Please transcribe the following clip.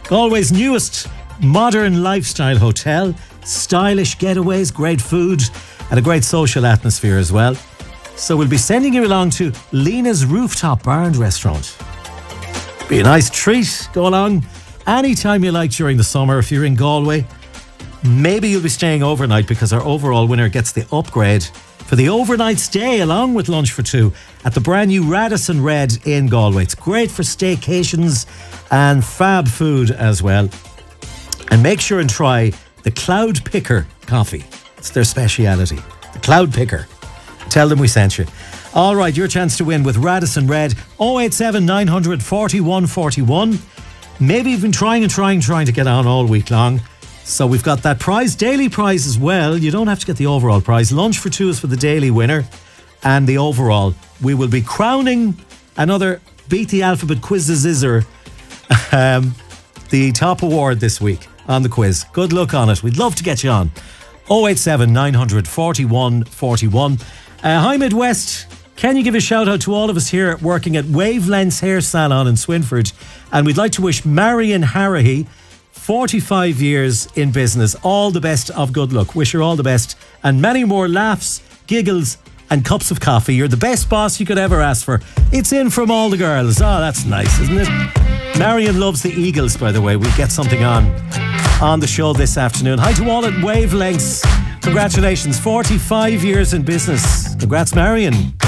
Galway's newest modern lifestyle hotel. Stylish getaways, great food, and a great social atmosphere as well. So we'll be sending you along to Lena's Rooftop Bar and Restaurant. Be a nice treat. Go along anytime you like during the summer if you're in Galway. Maybe you'll be staying overnight because our overall winner gets the upgrade for the overnight stay along with lunch for two at the brand new Radisson Red in Galway. It's great for staycations and fab food as well. And make sure and try the Cloud Picker coffee. It's their speciality. The Cloud Picker. Tell them we sent you. All right, your chance to win with Radisson Red. 087 900 4141. Maybe you've been trying to get on all week long. So we've got that prize, daily prize as well. You don't have to get the overall prize. Lunch for two is for the daily winner. And the overall, we will be crowning another Beat the Alphabet Quiz-a-Zizzer, the top award this week on the quiz. Good luck on it. We'd love to get you on. 087 900 4141. Hi Midwest. Can you give a shout out to all of us here working at Wavelengths Hair Salon in Swinford? And we'd like to wish Marion Harrahy, 45 years in business, all the best of good luck. Wish her all the best and many more laughs, giggles and cups of coffee. You're the best boss you could ever ask for. It's in from all the girls. Oh, that's nice, isn't it? Marion loves the Eagles, by the way. We'll get something on the show this afternoon. Hi to all at Wavelengths. Congratulations, 45 years in business. Congrats, Marion.